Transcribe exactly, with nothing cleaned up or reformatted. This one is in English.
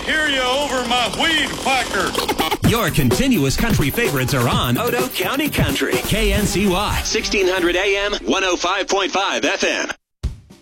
hear you over my weed whacker. Your continuous country favorites are on Odo County Country, K N C Y, sixteen hundred A M, one oh five point five F M.